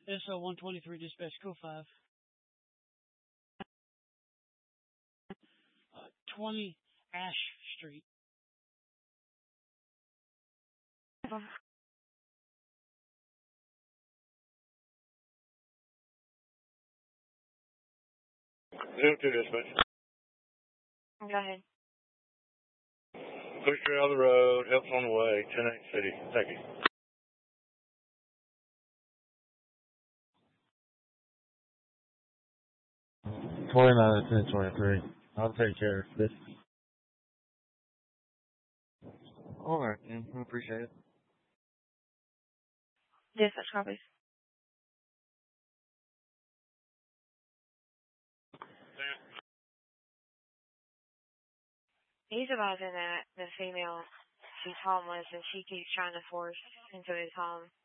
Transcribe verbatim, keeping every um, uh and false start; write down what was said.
S O one twenty-three dispatch, go five. Uh, twenty Ash Street. Zero two dispatch. Go ahead. Push trail the road, help's on the way, ten eight City. Thank you. twenty-nine ten twenty-three. I'll take care of this. Alright, man. I appreciate it. Dispatch copies. He's advising that the female, she's homeless and she keeps trying to force into his home.